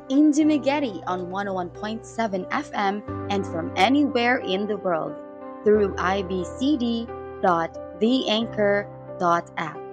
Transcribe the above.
in Dumaguete on 101.7 FM and from anywhere in the world through ibcd.theanchor.app.